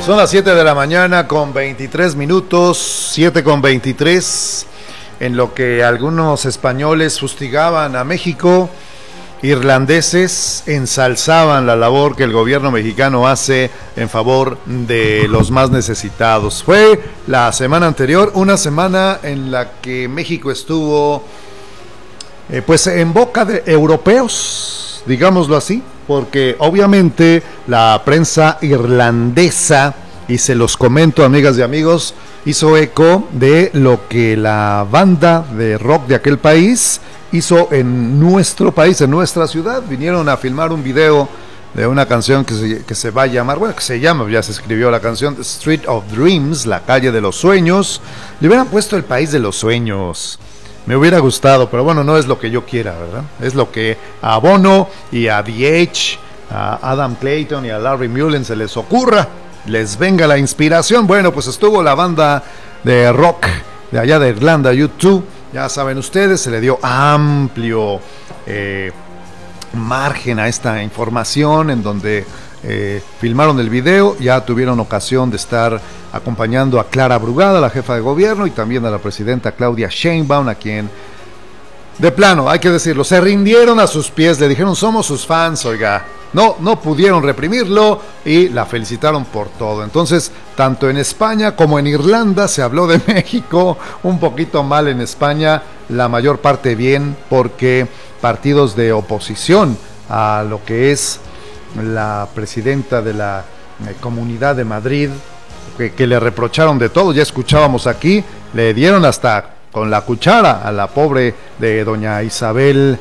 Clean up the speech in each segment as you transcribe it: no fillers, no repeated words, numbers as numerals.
Son las 7 de la mañana con 23 minutos, 7 con 23, en lo que algunos españoles fustigaban a México, irlandeses ensalzaban la labor que el gobierno mexicano hace en favor de los más necesitados. Fue la semana anterior, una semana en la que México estuvo pues en boca de europeos, digámoslo así, porque obviamente la prensa irlandesa, y se los comento, amigas y amigos, hizo eco de lo que la banda de rock de aquel país hizo en nuestro país, en nuestra ciudad. Vinieron a filmar un video de una canción que se va a llamar, bueno, que se llama, ya se escribió la canción, Street of Dreams, la calle de los sueños. Le hubieran puesto el país de los sueños. Me hubiera gustado, pero bueno, no es lo que yo quiera, ¿verdad? Es lo que a Bono y a The a Adam Clayton y a Larry Mullen se les ocurra, les venga la inspiración. Bueno, pues estuvo la banda de rock de allá de Irlanda, U2, ya saben ustedes, se le dio amplio margen a esta información, en donde filmaron el video, ya tuvieron ocasión de estar acompañando a Clara Brugada, la jefa de gobierno, y también a la presidenta Claudia Sheinbaum, a quien, de plano, hay que decirlo, se rindieron a sus pies, le dijeron somos sus fans, oiga, no pudieron reprimirlo y la felicitaron por todo. Entonces, tanto en España como en Irlanda se habló de México, un poquito mal en España, la mayor parte bien, porque partidos de oposición a lo que es la presidenta de la Comunidad de Madrid, que le reprocharon de todo, ya escuchábamos aquí, le dieron hasta con la cuchara a la pobre de doña Isabel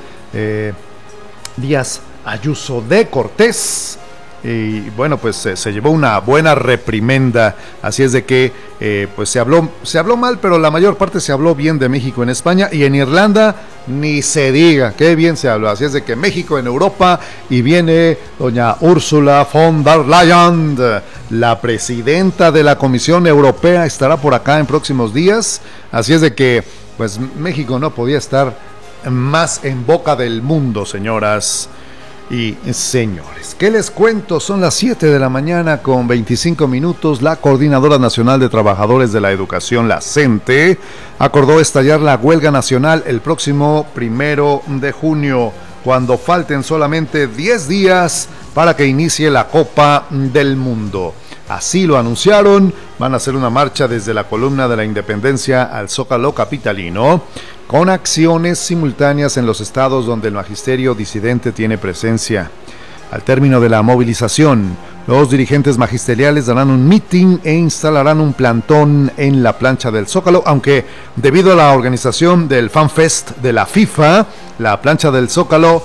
Díaz Ayuso de Cortés, y bueno, pues se llevó una buena reprimenda. Así es de que pues se habló mal, pero la mayor parte se habló bien de México en España, y en Irlanda ni se diga, qué bien se habló. Así es de que México en Europa, y viene doña Ursula von der Leyen, la presidenta de la Comisión Europea, estará por acá en próximos días. Así es de que pues México no podía estar más en boca del mundo, señoras y señores. ¿Qué les cuento? Son las 7 de la mañana con 25 minutos. La Coordinadora Nacional de Trabajadores de la Educación, la CENTE, acordó estallar la huelga nacional el próximo 1 de junio, cuando falten solamente 10 días para que inicie la Copa del Mundo. Así lo anunciaron. Van a hacer una marcha desde la Columna de la Independencia al Zócalo capitalino, con acciones simultáneas en los estados donde el magisterio disidente tiene presencia. Al término de la movilización, los dirigentes magisteriales darán un meeting e instalarán un plantón en la plancha del Zócalo, aunque debido a la organización del FanFest de la FIFA, la plancha del Zócalo,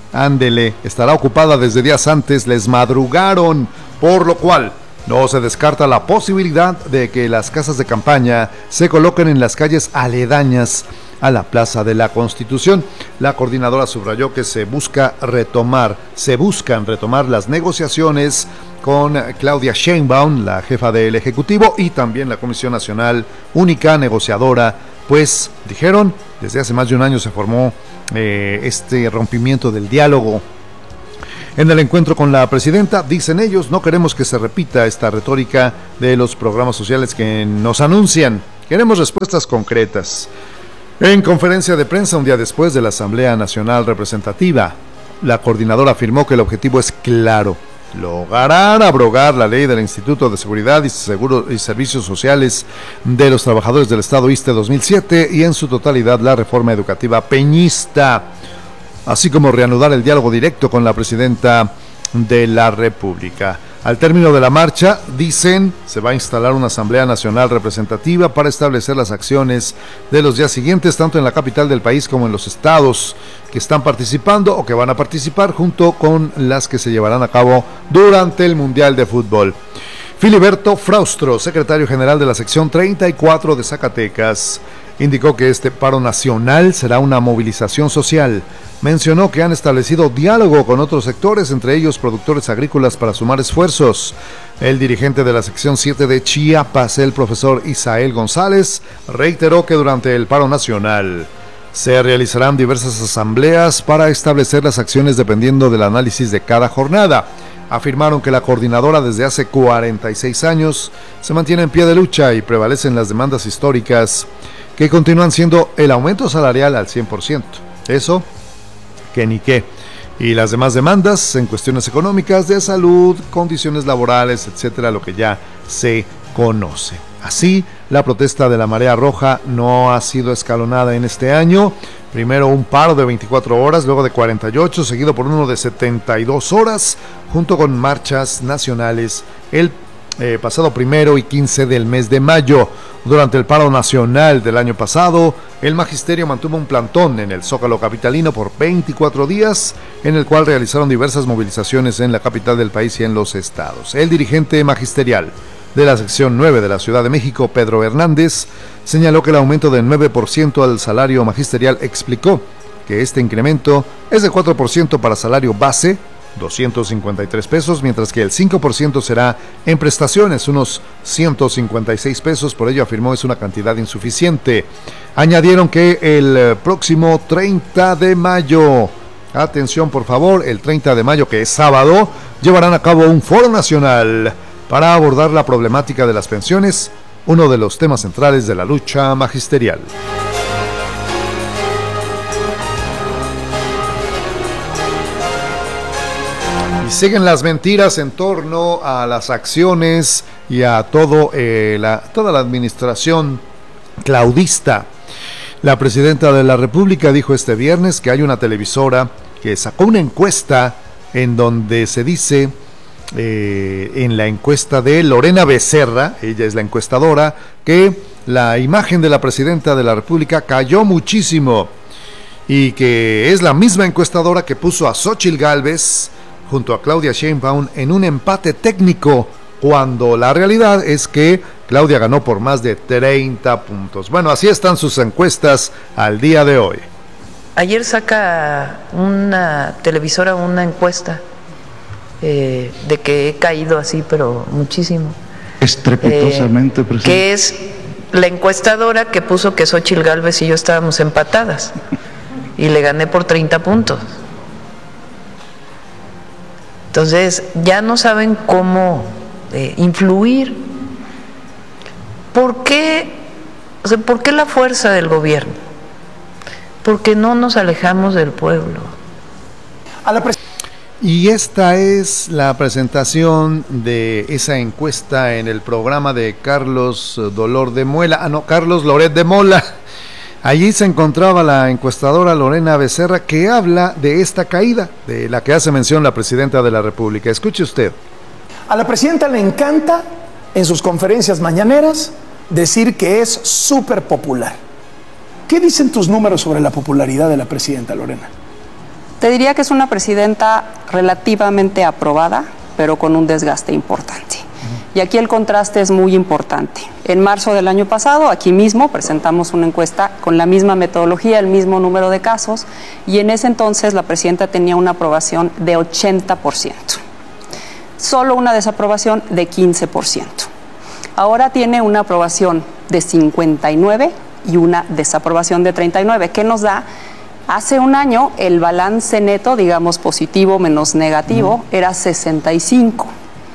estará ocupada desde días antes, les madrugaron, por lo cual no se descarta la posibilidad de que las casas de campaña se coloquen en las calles aledañas a la Plaza de la Constitución. La coordinadora subrayó que se buscan retomar las negociaciones con Claudia Sheinbaum, la jefa del Ejecutivo, y también la Comisión Nacional Única Negociadora, pues dijeron, desde hace más de un año se formó este rompimiento del diálogo. En el encuentro con la presidenta, dicen ellos, no queremos que se repita esta retórica de los programas sociales que nos anuncian. Queremos respuestas concretas. En conferencia de prensa un día después de la Asamblea Nacional Representativa, la coordinadora afirmó que el objetivo es claro: lograr abrogar la ley del Instituto de Seguridad y Servicios Sociales de los Trabajadores del Estado ISSSTE 2007 y en su totalidad la reforma educativa peñista, así como reanudar el diálogo directo con la presidenta de la República. Al término de la marcha, dicen, se va a instalar una Asamblea Nacional Representativa para establecer las acciones de los días siguientes, tanto en la capital del país como en los estados que están participando o que van a participar, junto con las que se llevarán a cabo durante el Mundial de Fútbol. Filiberto Fraustro, secretario general de la sección 34 de Zacatecas, indicó que este paro nacional será una movilización social. Mencionó que han establecido diálogo con otros sectores, entre ellos productores agrícolas, para sumar esfuerzos. El dirigente de la sección 7 de Chiapas, el profesor Isael González, reiteró que durante el paro nacional se realizarán diversas asambleas para establecer las acciones dependiendo del análisis de cada jornada. afirmaron que la coordinadora desde hace 46 años se mantiene en pie de lucha y prevalecen las demandas históricas que continúan siendo el aumento salarial al 100%. Eso, que ni qué. Y las demás demandas en cuestiones económicas, de salud, condiciones laborales, etcétera, lo que ya se conoce. Así, la protesta de la Marea Roja no ha sido escalonada en este año. Primero un paro de 24 horas, luego de 48, seguido por uno de 72 horas, junto con marchas nacionales el pasado 1 y 15 del mes de mayo. Durante el paro nacional del año pasado, el magisterio mantuvo un plantón en el Zócalo capitalino por 24 días, en el cual realizaron diversas movilizaciones en la capital del país y en los estados. El dirigente magisterial de la sección 9 de la Ciudad de México, Pedro Hernández, señaló que el aumento del 9% al salario magisterial explicó que este incremento es de 4% para salario base, 253 pesos, mientras que el 5% será en prestaciones, unos 156 pesos, por ello afirmó es una cantidad insuficiente. Añadieron que el próximo 30 de mayo, atención por favor, el 30 de mayo, que es sábado, llevarán a cabo un foro nacional para abordar la problemática de las pensiones, uno de los temas centrales de la lucha magisterial. Y siguen las mentiras en torno a las acciones y a toda la administración claudista. La presidenta de la República dijo este viernes que hay una televisora que sacó una encuesta en donde se dice, en la encuesta de Lorena Becerra, ella es la encuestadora, que la imagen de la presidenta de la República cayó muchísimo y que es la misma encuestadora que puso a Xóchitl Gálvez junto a Claudia Sheinbaum en un empate técnico, cuando la realidad es que Claudia ganó por más de 30 puntos. Bueno, así están sus encuestas al día de hoy. Ayer saca una televisora una encuesta de que he caído así, pero muchísimo. Estrepitosamente, presidente. Que es la encuestadora que puso que Xóchitl Gálvez y yo estábamos empatadas y le gané por 30 puntos. Entonces, ya no saben cómo influir. ¿Por qué? O sea, ¿por qué la fuerza del gobierno? Porque no nos alejamos del pueblo. Y esta es la presentación de esa encuesta en el programa de Carlos Carlos Loret de Mola. Allí se encontraba la encuestadora Lorena Becerra, que habla de esta caída, de la que hace mención la presidenta de la República. Escuche usted. A la presidenta le encanta, en sus conferencias mañaneras, decir que es súper popular. ¿Qué dicen tus números sobre la popularidad de la presidenta, Lorena? Te diría que es una presidenta relativamente aprobada, pero con un desgaste importante. Y aquí el contraste es muy importante. En marzo del año pasado, aquí mismo, presentamos una encuesta con la misma metodología, el mismo número de casos, y en ese entonces la presidenta tenía una aprobación de 80%. Solo una desaprobación de 15%. Ahora tiene una aprobación de 59% y una desaprobación de 39%. ¿Qué nos da? Hace un año el balance neto, digamos positivo menos negativo, era 65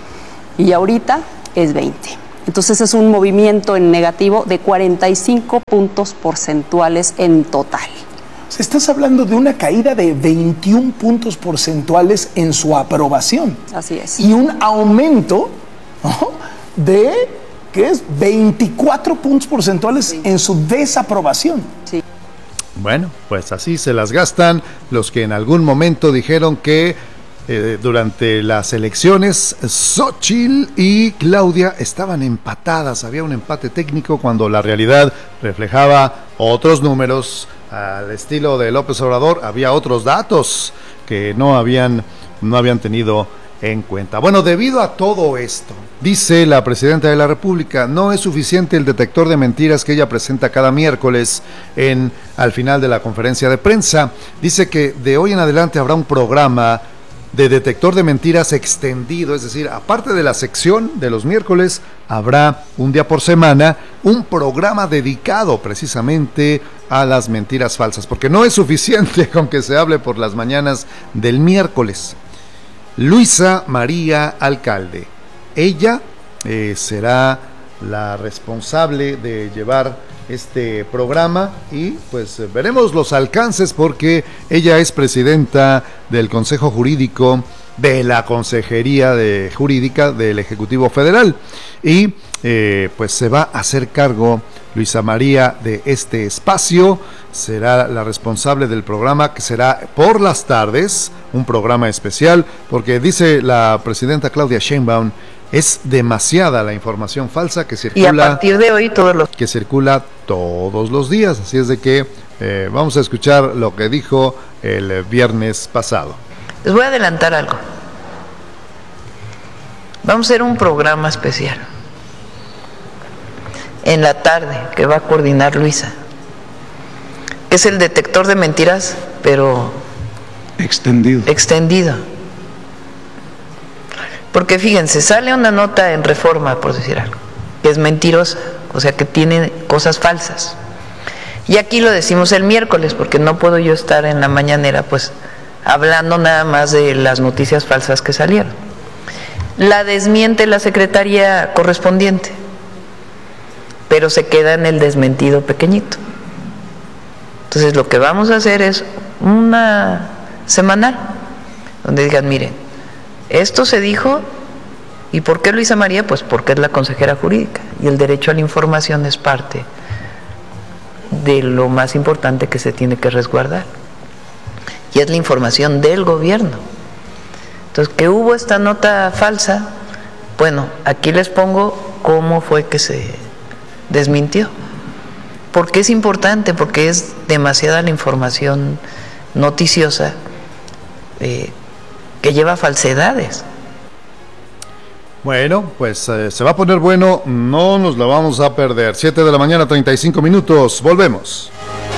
y ahorita es 20. Entonces es un movimiento en negativo de 45 puntos porcentuales en total. Estás hablando de una caída de 21 puntos porcentuales en su aprobación. Así es. Y un aumento, ¿no?, de, ¿qué es? 24 puntos porcentuales en su desaprobación. Sí. Bueno, pues así se las gastan los que en algún momento dijeron que durante las elecciones Xóchitl y Claudia estaban empatadas, había un empate técnico, cuando la realidad reflejaba otros números. Al estilo de López Obrador, había otros datos que no habían tenido en cuenta. Bueno, debido a todo esto, dice la presidenta de la República, no es suficiente el detector de mentiras que ella presenta cada miércoles al final de la conferencia de prensa. Dice que de hoy en adelante habrá un programa de detector de mentiras extendido, es decir, aparte de la sección de los miércoles, habrá un día por semana un programa dedicado precisamente a las mentiras falsas, porque no es suficiente con que se hable por las mañanas del miércoles. Luisa María Alcalde. Ella será la responsable de llevar este programa y pues veremos los alcances, porque ella es presidenta del Consejo Jurídico de la Consejería Jurídica del Ejecutivo Federal y pues se va a hacer cargo Luisa María de este espacio. Será la responsable del programa, que será por las tardes, un programa especial, porque dice la presidenta Claudia Sheinbaum, es demasiada la información falsa que circula. Y a partir de hoy que circula todos los días, así es de que vamos a escuchar lo que dijo el viernes pasado. Les voy a adelantar algo. Vamos a hacer un programa especial en la tarde que va a coordinar Luisa, que es el detector de mentiras, pero extendido. Porque fíjense, sale una nota en Reforma, por decir algo, que es mentirosa, o sea que tiene cosas falsas. Y aquí lo decimos el miércoles, porque no puedo yo estar en la mañanera pues hablando nada más de las noticias falsas que salieron. La desmiente la secretaría correspondiente, pero se queda en el desmentido pequeñito. Entonces lo que vamos a hacer es una semanal, donde digan, miren, esto se dijo. ¿Y por qué Luisa María? Pues porque es la consejera jurídica y el derecho a la información es parte de lo más importante que se tiene que resguardar, y es la información del gobierno. Entonces, que hubo esta nota falsa, bueno, aquí les pongo cómo fue que se desmintió. Porque es importante, porque es demasiada la información noticiosa que lleva falsedades. Bueno, pues se va a poner bueno, no nos la vamos a perder. 7 de la mañana, 35 minutos, volvemos.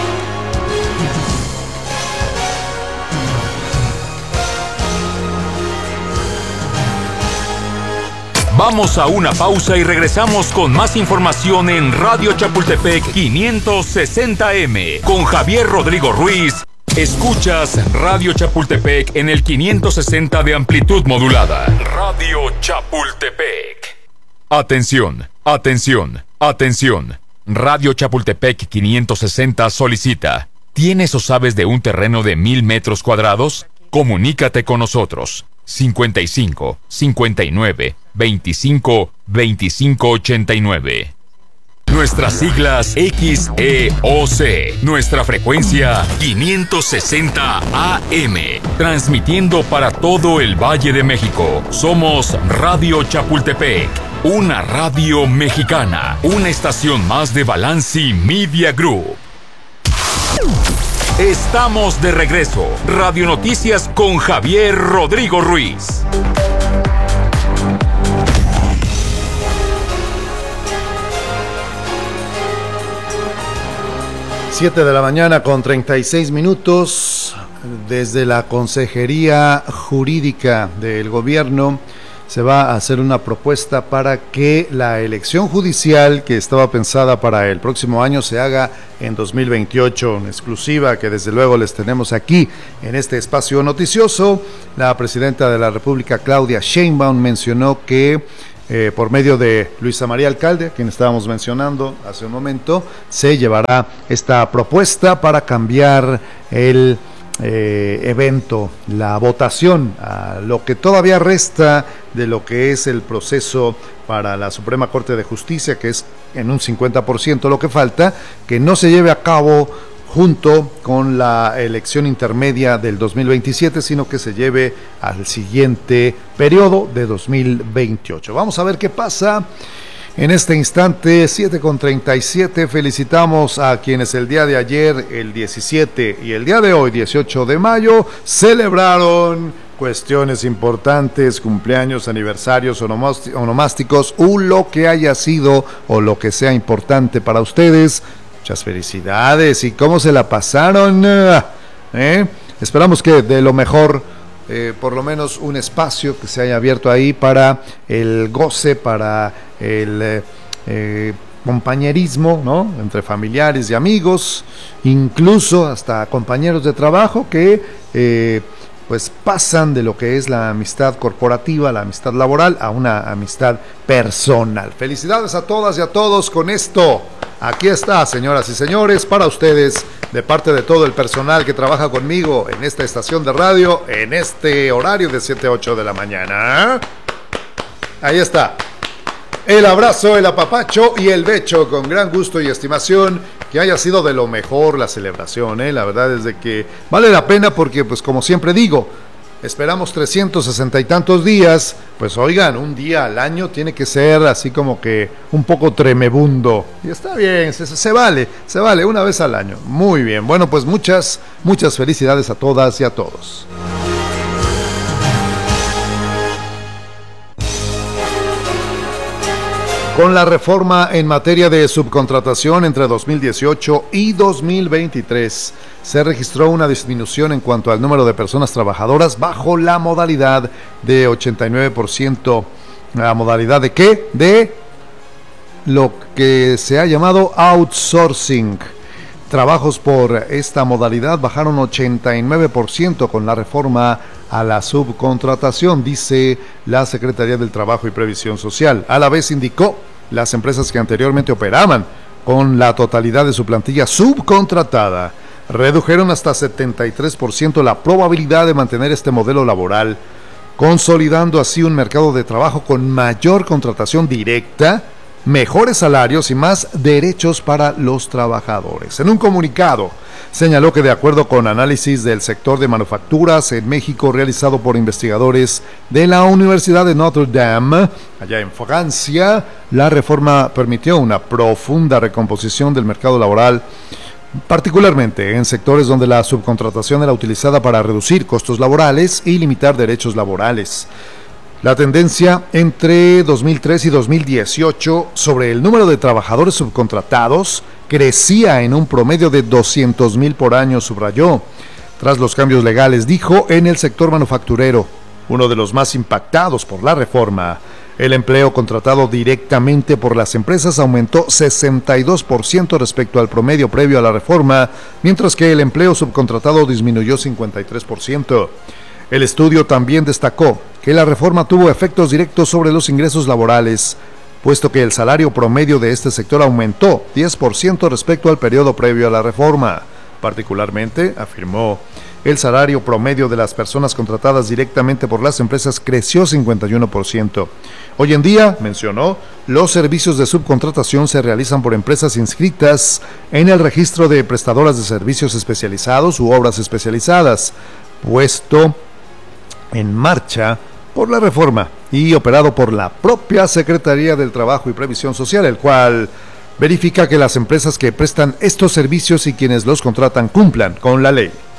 Vamos a una pausa y regresamos con más información en Radio Chapultepec 560M con Javier Rodrigo Ruiz. Escuchas Radio Chapultepec en el 560 de amplitud modulada. Radio Chapultepec. Atención, atención, atención. Radio Chapultepec 560 solicita. ¿Tienes o sabes de un terreno de 1000 metros cuadrados? Comunícate con nosotros. 55 59 25 25 89. Nuestras siglas XEOC. Nuestra frecuencia 560 AM. Transmitiendo para todo el Valle de México. Somos Radio Chapultepec, una radio mexicana. Una estación más de Balanci Media Group. Estamos de regreso. Radio Noticias con Javier Rodrigo Ruiz. Siete de la mañana con 36 minutos. Desde la Consejería Jurídica del Gobierno se va a hacer una propuesta para que la elección judicial que estaba pensada para el próximo año se haga en 2028, una exclusiva que desde luego les tenemos aquí en este espacio noticioso. La presidenta de la República, Claudia Sheinbaum, mencionó que por medio de Luisa María Alcalde, a quien estábamos mencionando hace un momento, se llevará esta propuesta para cambiar el evento, la votación, a lo que todavía resta de lo que es el proceso para la Suprema Corte de Justicia, que es en un 50% lo que falta, que no se lleve a cabo junto con la elección intermedia del 2027, sino que se lleve al siguiente periodo de 2028. Vamos a ver qué pasa. En este instante, 7:37, felicitamos a quienes el día de ayer, el 17, y el día de hoy, 18 de mayo, celebraron cuestiones importantes, cumpleaños, aniversarios, onomásticos, o lo que haya sido o lo que sea importante para ustedes. Muchas felicidades. ¿Y cómo se la pasaron? Esperamos que de lo mejor, por lo menos un espacio que se haya abierto ahí para el goce, para el compañerismo, ¿no?, entre familiares y amigos, incluso hasta compañeros de trabajo que pues pasan de lo que es la amistad corporativa, la amistad laboral, a una amistad personal. Felicidades a todas y a todos con esto. Aquí está, señoras y señores, para ustedes, de parte de todo el personal que trabaja conmigo en esta estación de radio, en este horario de 7 a 8 de la mañana. Ahí está. El abrazo, el apapacho y el becho con gran gusto y estimación. Que haya sido de lo mejor la celebración, La verdad es de que vale la pena porque, pues como siempre digo, esperamos 360 y tantos días, pues oigan, un día al año tiene que ser así como que un poco tremebundo. Y está bien, se vale una vez al año. Muy bien, bueno, pues muchas felicidades a todas y a todos. Con la reforma en materia de subcontratación entre 2018 y 2023, se registró una disminución en cuanto al número de personas trabajadoras bajo la modalidad de 89%. ¿La modalidad de qué? De lo que se ha llamado outsourcing. Trabajos por esta modalidad bajaron 89% con la reforma a la subcontratación, dice la Secretaría del Trabajo y Previsión Social. A la vez indicó, las empresas que anteriormente operaban con la totalidad de su plantilla subcontratada redujeron hasta 73% la probabilidad de mantener este modelo laboral, consolidando así un mercado de trabajo con mayor contratación directa, mejores salarios y más derechos para los trabajadores. En un comunicado, señaló que de acuerdo con análisis del sector de manufacturas en México realizado por investigadores de la Universidad de Notre Dame, allá en Francia, la reforma permitió una profunda recomposición del mercado laboral, particularmente en sectores donde la subcontratación era utilizada para reducir costos laborales y limitar derechos laborales. La tendencia entre 2003 y 2018 sobre el número de trabajadores subcontratados crecía en un promedio de 200,000 por año, subrayó. Tras los cambios legales, dijo, en el sector manufacturero, uno de los más impactados por la reforma, el empleo contratado directamente por las empresas aumentó 62% respecto al promedio previo a la reforma, mientras que el empleo subcontratado disminuyó 53%. El estudio también destacó que la reforma tuvo efectos directos sobre los ingresos laborales, puesto que el salario promedio de este sector aumentó 10% respecto al periodo previo a la reforma. Particularmente, afirmó, el salario promedio de las personas contratadas directamente por las empresas creció 51%. Hoy en día, mencionó, los servicios de subcontratación se realizan por empresas inscritas en el registro de prestadoras de servicios especializados u obras especializadas, puesto en marcha por la reforma y operado por la propia Secretaría del Trabajo y Previsión Social, el cual verifica que las empresas que prestan estos servicios y quienes los contratan cumplan con la ley.